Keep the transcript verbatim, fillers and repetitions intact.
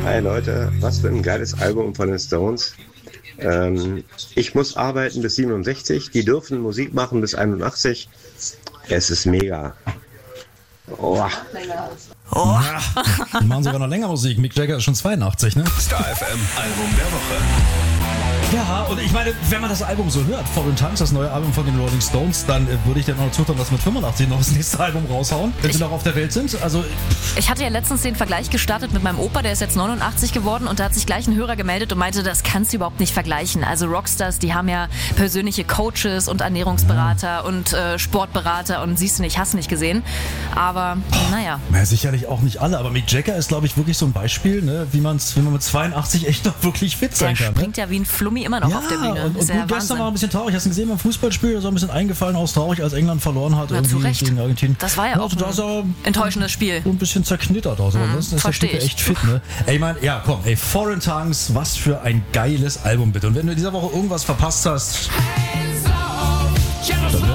Hi Leute, was für ein geiles Album von den Stones. Ähm, ich muss arbeiten bis siebenundsechzig, die dürfen Musik machen bis einundachtzig. Es ist mega. Oh. Oh. Die machen sogar noch länger Musik. Mick Jagger ist schon zweiundachtzig, ne? Star F M Album der Woche. Ja, und ich meine, wenn man das Album so hört, Foreign Tongues, das neue Album von den Rolling Stones, dann äh, würde ich dir noch zutrauen, dass mit fünfundachtzig noch das nächste Album raushauen, wenn ich, sie noch auf der Welt sind. Also ich hatte ja letztens den Vergleich gestartet mit meinem Opa, der ist jetzt neunundachtzig geworden und da hat sich gleich ein Hörer gemeldet und meinte, das kannst du überhaupt nicht vergleichen. Also Rockstars, die haben ja persönliche Coaches und Ernährungsberater ja. und äh, Sportberater und siehst du nicht, hast nicht gesehen. Aber oh, naja. Ja, sicherlich auch nicht alle, aber Mick Jagger ist, glaube ich, wirklich so ein Beispiel, ne, wie, man's, wie man mit zweiundachtzig echt noch wirklich fit sein der kann. Der springt ne? ja wie ein Flummi immer noch ja, auf der Bühne. Und, und ja gut, gestern war ein bisschen traurig. Hast du gesehen beim Fußballspiel? Da ist auch ein bisschen eingefallen aus traurig, als England verloren hat. Ja, zu Recht. Gegen Argentinien. Das war ja, ja auch also ein enttäuschendes Spiel. So ein bisschen zerknittert aus. Mhm, das ist der Stück echt fit, ne? Ey, ich meine, ja komm, ey, Foreign Tongues, was für ein geiles Album bitte. Und wenn du in dieser Woche irgendwas verpasst hast, dann